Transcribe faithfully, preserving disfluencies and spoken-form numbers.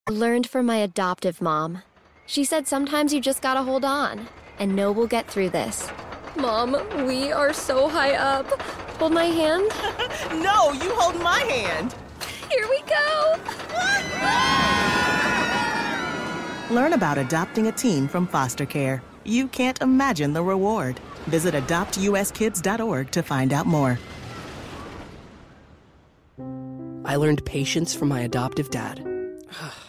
Learned from my adoptive mom. She said sometimes you just gotta hold on and know we'll get through this. Mom, we are so high up. Hold my hand. No, you hold my hand. Here we go. Learn about adopting a teen from foster care. You can't imagine the reward. Visit adopt u s kids dot org to find out more. I learned patience from my adoptive dad.